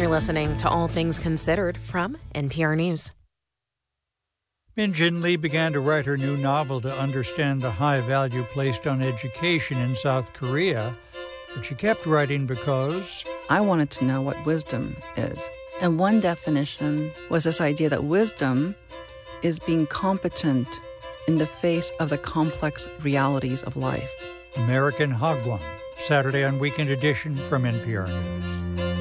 You're listening to All Things Considered from NPR News. Min Jin Lee began to write her new novel to understand the high value placed on education in South Korea, but she kept writing because I wanted to know what wisdom is. And one definition was this idea that wisdom is being competent in the face of the complex realities of life. American Hagwon, Saturday on Weekend Edition from NPR News.